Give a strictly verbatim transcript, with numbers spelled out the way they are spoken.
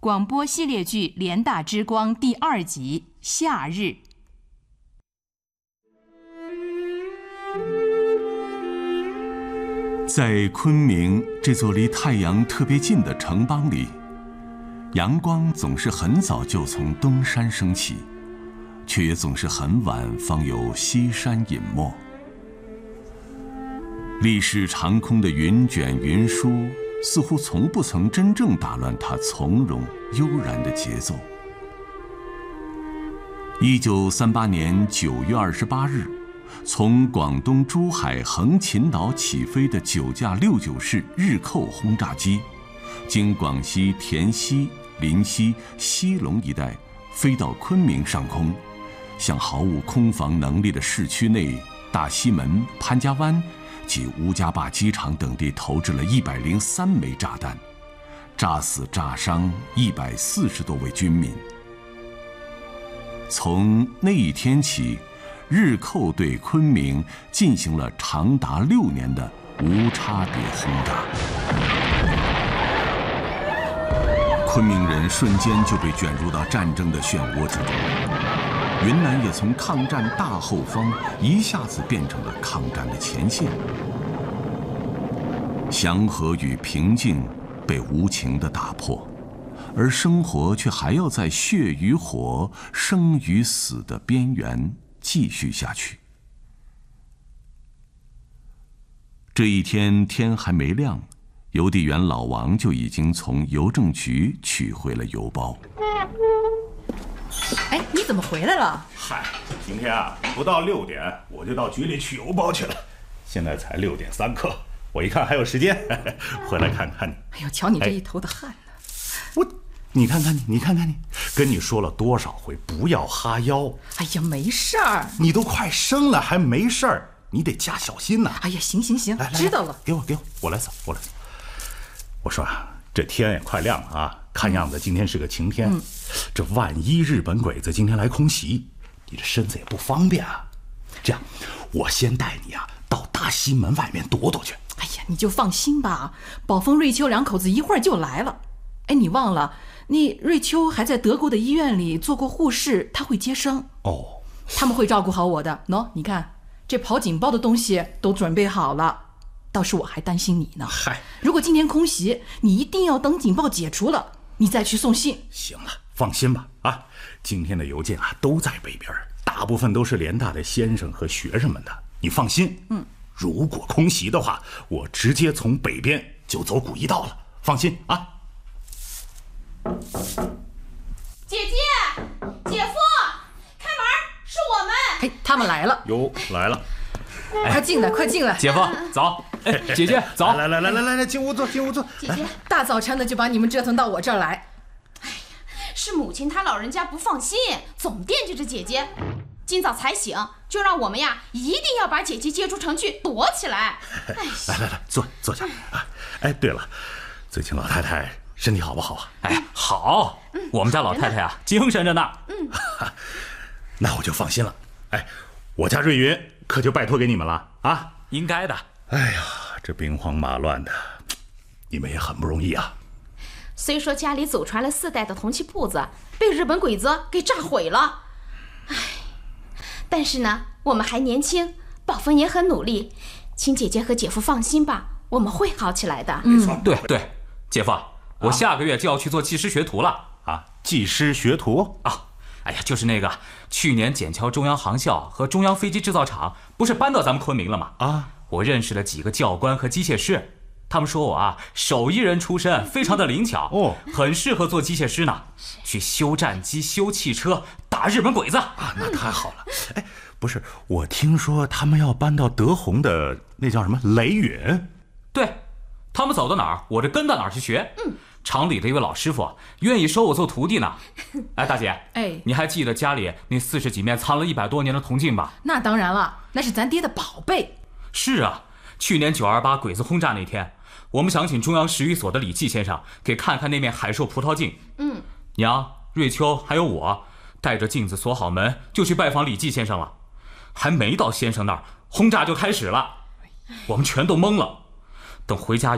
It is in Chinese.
广播系列剧《联大之光》第二集《夏日》。 在昆明这座离太阳特别近的城邦里，阳光总是很早就从东山升起，却也总是很晚方由西山隐没。历史长空的云卷云舒，似乎从不曾真正打乱它从容悠然的节奏。一九三八年九月二十八日，从广东珠海横琴岛起飞的九架六九式日寇轰炸机，经广西田溪、临溪、西隆一带飞到昆明上空，向毫无空防能力的市区内大西门、潘家湾及吴家坝机场等地投掷了一百零三枚炸弹，炸死炸伤一百四十多位军民。从那一天起，日寇对昆明进行了长达六年的无差别轰炸。昆明人瞬间就被卷入到战争的漩涡之中，云南也从抗战大后方一下子变成了抗战的前线。祥和与平静被无情地打破，而生活却还要在血与火、生与死的边缘继续下去。这一天天还没亮，邮递员老王就已经从邮政局取回了邮包。 哎，你怎么回来了？ 嗨，今天啊，不到六点我就到局里取邮包去了。现在才六点三刻，我一看还有时间，回来看看你。 哎呦，瞧你这一头的汗呢！ 我，你看看你，你看看你，跟你说了多少回不要哈腰。 哎呀，没事儿。 你都快生了还没事儿，你得加小心呐。 哎呀，行行行， 来来知道了。 给我给我，我来扫，我来扫。我说啊，这天也快亮了啊，看样子今天是个晴天。嗯、这万一日本鬼子今天来空袭，你这身子也不方便啊。这样，我先带你啊到大西门外面躲躲去。 哎呀，你就放心吧，宝峰、瑞秋两口子一会儿就来了。哎，你忘了，你瑞秋还在德国的医院里做过护士，她会接生。 哦， 他们会照顾好我的。喏，你看，这跑警报的东西都准备好了。倒是我还担心你呢。 嗨， 如果今天空袭，你一定要等警报解除了，你再去送信。 行了，放心吧。啊，今天的邮件啊都在北边，大部分都是联大的先生和学生们的，你放心。嗯，如果空袭的话，我直接从北边就走古一道了，放心啊。 姐姐，姐夫，开门，是我们。 嘿，他们来了。 哟，来了。 快进来，快进来！ 姐夫，早！哎，姐姐，早！ 来来来来来来，进屋坐，进屋坐。 姐姐， 大早晨的就把你们折腾到我这儿来。 哎呀，是母亲她老人家不放心，总惦记着姐姐。今早才醒，就让我们呀一定要把姐姐接出城去躲起来。哎， 来来来，坐坐下啊！哎，对了，最近老太太身体好不好啊？ 哎，好，嗯、我们家老太太啊，精神着呢。 嗯， 那我就放心了。哎，我家瑞云可就拜托给你们了啊！ 应该的。 哎呀，这兵荒马乱的，你们也很不容易啊。 虽说家里祖传了四代的铜器铺子被日本鬼子给炸毁了，哎，但是呢，我们还年轻，宝峰也很努力，请姐姐和姐夫放心吧，我们会好起来的。 嗯，对对，姐夫，我下个月就要去做技师学徒了啊！技师学徒啊！哎呀，就是那个去年笕桥中央航校和中央飞机制造厂不是搬到咱们昆明了吗？啊，我认识了几个教官和机械师，他们说我啊手艺人出身，非常的灵巧哦，很适合做机械师呢，去修战机、修汽车、打日本鬼子啊，那太好了。哎，不是，我听说他们要搬到德宏的那叫什么雷允？ 对，他们走到哪儿，我就跟到哪儿去学。嗯。厂里的一位老师傅愿意收我做徒弟呢。哎，大姐，哎，你还记得家里那四十几面藏了一百多年的铜镜吧？ 那当然了，那是咱爹的宝贝。 是啊，去年九二八鬼子轰炸那天，我们想请中央史语所的李济先生给看看那面海寿葡萄镜。嗯，娘、瑞秋还有我带着镜子锁好门，就去拜访李济先生了。还没到先生那儿，轰炸就开始了，我们全都懵了。等回家